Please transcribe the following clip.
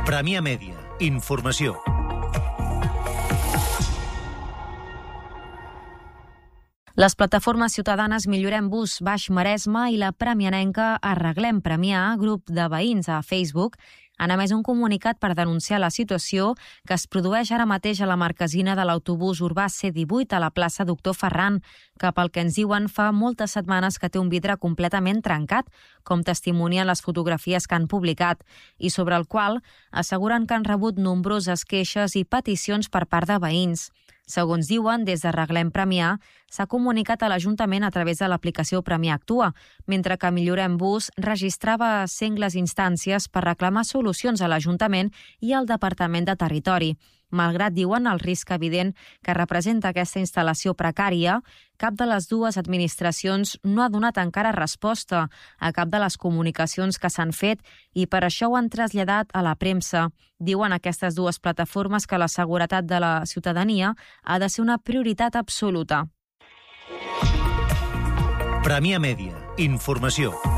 Premià Mèdia. Informació. Les plataformes ciutadanes Millorem Bus Baix Maresme i la premianenca Arreglem Premià, grup de veïns a Facebook, han emès un comunicat per denunciar la situació que es produeix ara mateix a la marquesina de l'autobús urbà C18 a la plaça Doctor Ferran, que pel que ens diuen fa moltes setmanes que té un vidre completament trencat, com testimonien les fotografies que han publicat, i sobre el qual asseguren que han rebut nombroses queixes i peticions per part de veïns. Segons diuen, des d'Arreglem Premià s'ha comunicat a l'Ajuntament a través de l'aplicació Premià Actua, mentre que Millorem Bus registrava sengles instàncies per reclamar solucions a l'Ajuntament i al Departament de Territori. Malgrat, diuen, el risc evident que representa aquesta instal·lació precària, cap de les dues administracions no ha donat encara resposta a cap de les comunicacions que s'han fet i per això ho han traslladat a la premsa. Diuen aquestes dues plataformes que la seguretat de la ciutadania ha de ser una prioritat absoluta. Premià Mèdia. Informació.